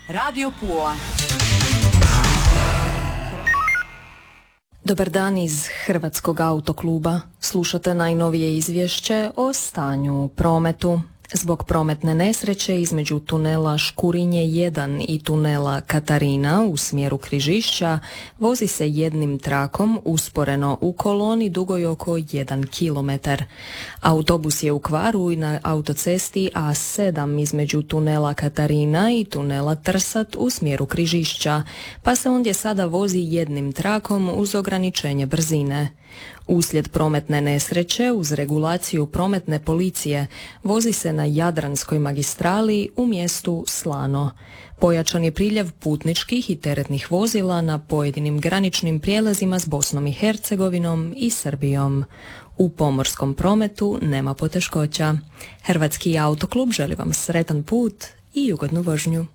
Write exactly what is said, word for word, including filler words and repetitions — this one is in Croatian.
Radio Pula. Dobar dan iz Hrvatskog autokluba. Slušate najnovije izvješće o stanju u prometu. Zbog prometne nesreće između tunela Škurinje jedan i tunela Katarina u smjeru Križišća vozi se jednim trakom usporeno u koloni dugoj oko jedan kilometar. Autobus je u kvaru i na autocesti A sedam između tunela Katarina i tunela Trsat u smjeru Križišća, pa se ondje sada vozi jednim trakom uz ograničenje brzine. Uslijed prometne nesreće uz regulaciju prometne policije vozi se na Jadranskoj magistrali u mjestu Slano. Pojačan je priljev putničkih i teretnih vozila na pojedinim graničnim prijelazima s Bosnom i Hercegovinom i Srbijom. U pomorskom prometu nema poteškoća. Hrvatski autoklub želi vam sretan put i ugodnu vožnju.